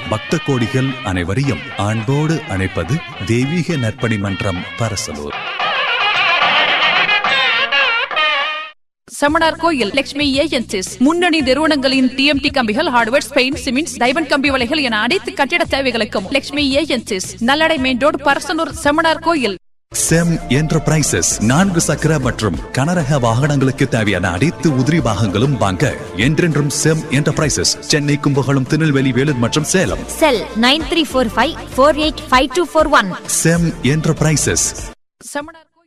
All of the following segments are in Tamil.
பக்த கோடிகள் அனைவரையும் அன்போடு அழைப்பது தெய்வீக நற்பணி மன்றம் பரசலூர். செமனார் கோயில் லட்சுமி ஏஜென்சிஸ் முன்னணி நிறுவனங்களின் டிஎம்டி கம்பிகள், ஹார்ட்வேர், பெயிண்ட், சிமெண்ட், டைமண்ட் கம்பி வலைகள் என அனைத்து கட்டிட தேவைகளுக்கும் Lakshmi agencies, நல்லடை main road, Parasalur. செமனார் கோயில். செம் என்டர்பிரைசஸ் 4 சக்கர மற்றும் கனரக வாகனங்களுக்கு தேவையான அனைத்து உதிரி பாகங்களும் வாங்க என்றென்றும் செம் என்டர்பிரைசஸ், சென்னை, கும்பகோணம், திருநெல்வேலி, வேலூர் மற்றும் சேலம். செல் 9345485241. செம் என்டர்பிரைசஸ். செமனார் கோயில்.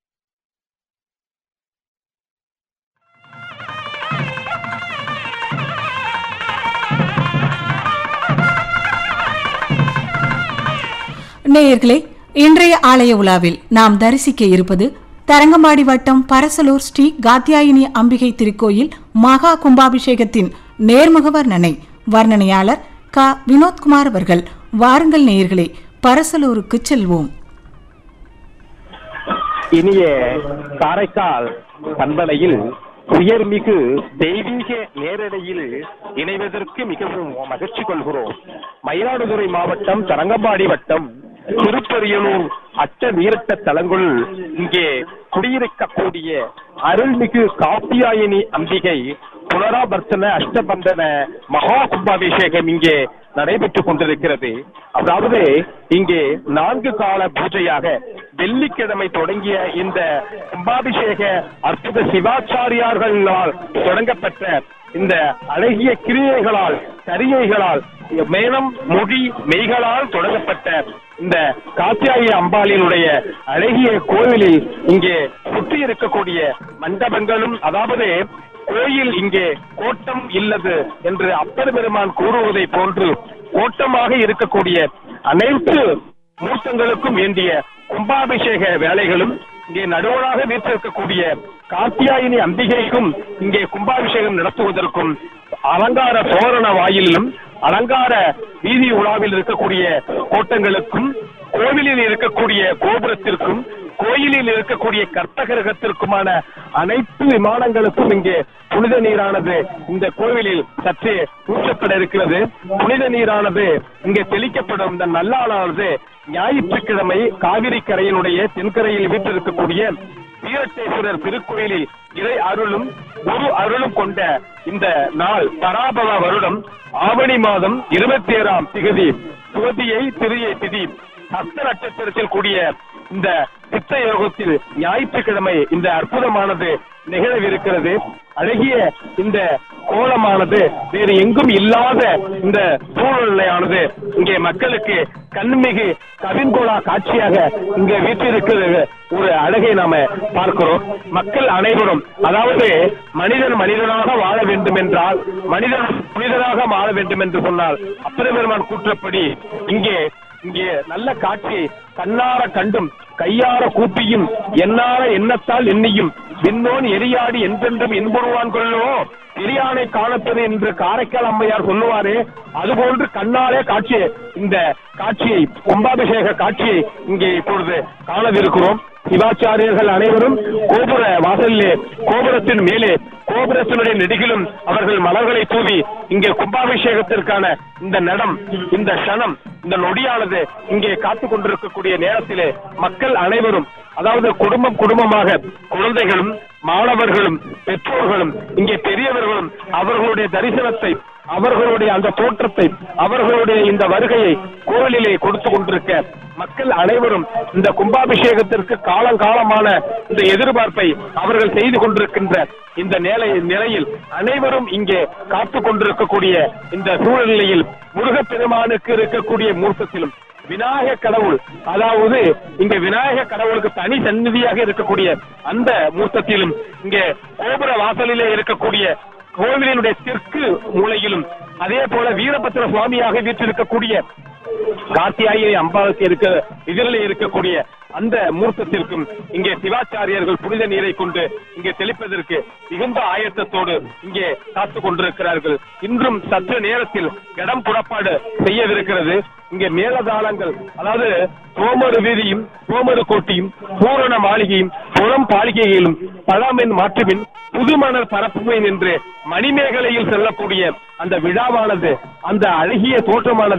நேயர்களே, இன்றைய ஆலய உலாவில் நாம் தரிசிக்க இருப்பது தரங்கம்பாடி வட்டம் பரசலூர் ஸ்ரீ காத்யாயினி அம்பிகை திருக்கோயில் மகா கும்பாபிஷேகத்தின் நேர்முக வர்ணனை. வர்ணனையாளர் க. வினோத்குமார் அவர்கள். வாருங்கள் நேயர்களே, பரசலூருக்கு செல்வோம். இனிய காரைக்கால் பண்பலையில் உயர்மிகு தெய்வீக நேரடியில் இணைவதற்கு மிகவும் மகிழ்ச்சி கொள்கிறோம். மயிலாடுதுறை மாவட்டம் தரங்கம்பாடி வட்டம் திருப்பரியலூர் அட்ட நீரட்ட தலங்குள் இங்கே குடியிருக்கக்கூடிய அருள்மிகு காத்யாயினி அம்பிகை புனராபர்த்தன அஷ்டபந்தன மகா கும்பாபிஷேகம் இங்கே நடைபெற்றுக் கொண்டிருக்கிறது. அதாவது இங்கே 4 கால பூஜையாக வெள்ளிக்கிழமை தொடங்கிய இந்த கும்பாபிஷேக அற்புத சிவாச்சாரியார்களால் தொடங்கப்பட்ட இந்த அழகிய கிரியைகளால், கரியைகளால், மேனம், மொழி, மெய்களால் தொடங்கப்பட்ட இந்த காத்யாயி அம்பாளினுடைய அழகிய கோவிலில் இங்கே சுற்றி இருக்கக்கூடிய மண்டபங்களும், அதாவது கோயில் இங்கே கோட்டம் இல்லது என்று அப்பர் பெருமான் கூறுவதை போன்று கோட்டமாக இருக்கக்கூடிய அனைத்து மூர்த்தங்களுக்கும் வேண்டிய கும்பாபிஷேக வேலைகளும் இங்கே நடுவராக வீற்றிருக்கக்கூடிய காத்யாயினி அம்பிகைக்கும் இங்கே கும்பாபிஷேகம் நடத்துவதற்கும் அலங்கார தோரண வாயிலும் அலங்கார வீதி உலாவில் இருக்கக்கூடிய கோட்டங்களுக்கும் கோவிலில் இருக்கக்கூடிய கோபுரத்திற்கும் கோயிலில் இருக்கக்கூடிய கற்பகிரகத்திற்குமான அனைத்து விமானங்களுக்கும் இங்கே புனித நீரானது இந்த கோவிலில் சற்றே ஊற்றப்பட இருக்கிறது. புனித நீரானது இங்கே தெளிக்கப்படும் இந்த நல்லாளானது ஞாயிற்றுக்கிழமை காவிரி கரையினுடைய தென்கரையில் வீற்றிருக்கக்கூடிய வீரட்டேஸ்வரர் திருக்கோயிலில் இறை அருளும் குரு அருளும் கொண்ட இந்த நாள் பராபவ வருடம் ஆவணி மாதம் 27ஆம் திகதி சுவதியை திரியை திதி ஹஸ்த நட்சத்திரத்தில் கூடிய இந்த சித்த யோகத்தில் ஞாயிற்றுக்கிழமை இந்த அற்புதமானது நிகழவிருக்கிறது. அழகிய இந்த கோலமானது வேறு எங்கும் இல்லாத இந்த சூழ்நிலையானது இங்கே மக்களுக்கு கண்மிகு கவின்கோலா காட்சியாக இங்கே வீற்றிருக்கிற ஒரு அழகை நாம பார்க்கிறோம். மக்கள் அனைவரும், அதாவது மனிதன் மனிதனாக வாழ வேண்டும் என்றால், மனிதன் புனிதனாக வாழ வேண்டும் என்று சொன்னால் அப்பர் பெருமான் கூற்றப்படி இங்கே நல்ல காட்சியை கண்ணார கண்டும் கையார கூப்பியும் எண்ணார எண்ணத்தால் எண்ணியும் விண்ணோன் எரியாடி என்றென்றும் என்புருவான் கொள்ளோ பெரியானை காணப்பது என்று காரைக்கால் அம்மையார் சொல்லுவாரே, அதுபோன்று கண்ணாலே காட்சியை, இந்த காட்சியை, கும்பாபிஷேக காட்சியை இங்கே இப்பொழுது காணவிருக்கிறோம். சிவாச்சாரியர்கள் அனைவரும் கோபுர வாசலிலே, கோபுரத்தின் மேலே, கோபுரத்தினுடைய நெடுகிலும் அவர்கள் மலர்களை தூவி இங்கே கும்பாபிஷேகத்திற்கான இந்த நடம், இந்த க்ஷணம், இந்த நொடியானது இங்கே காத்துக் கொண்டிருக்கக்கூடிய நேரத்திலே மக்கள் அனைவரும், அதாவது குடும்பமாக குழந்தைகளும் மாணவர்களும் பெற்றோர்களும் இங்கே பெரியவர்களும் அவர்களுடைய தரிசனத்தை, அவர்களுடைய அந்த தோற்றத்தை, அவர்களுடைய இந்த வருகையை கோவிலிலே கொடுத்து கொண்டிருக்க மக்கள் அனைவரும் இந்த கும்பாபிஷேகத்திற்கு காலங்காலமான இந்த எதிர்பார்ப்பை அவர்கள் செய்து கொண்டிருக்கின்ற இந்த நிலையில் அனைவரும் இங்கே காத்துக் கொண்டிருக்கக்கூடிய இந்த சூழ்நிலையில் முருகப்பெருமானுக்கு இருக்கக்கூடிய மூர்த்தத்திலும் விநாயக கடவுள், அதாவது இங்க விநாயக கடவுளுக்கு தனி சந்நிதியாக இருக்கக்கூடிய அந்த மூர்த்தத்திலும் இங்கே கோபுர வாசலிலே இருக்கக்கூடிய கோவிலினுடைய தெற்கு மூலையிலும் அதே போல வீரபத்திர சுவாமியாக வீற்றிருக்கக்கூடிய காத்யாயினி அம்பாளுக்கு எதிரிலே இருக்கக்கூடிய அந்த மூர்த்தத்திற்கும் இங்கே சிவாச்சாரியர்கள் புனித நீரை கொண்டு இங்கே தெளிப்பதற்கு மிகுந்த ஆயத்தத்தோடு இங்கே காத்துக் கொண்டிருக்கிறார்கள். இன்றும் சற்று நேரத்தில் இடம் புறப்பாடு செய்யவிருக்கிறது. இங்கே மேலதாளங்கள், அதாவது சோமரு வீதியும் சோமரு கோட்டியும் பூரண மாளிகையும் புறம் பாலிகையிலும் பழமின் மாற்றுமின் புதுமணல் பரப்புவேன் என்று மணிமேகலையில் செல்லக்கூடிய அந்த விழாவானது, அந்த அழகிய தோற்றமானது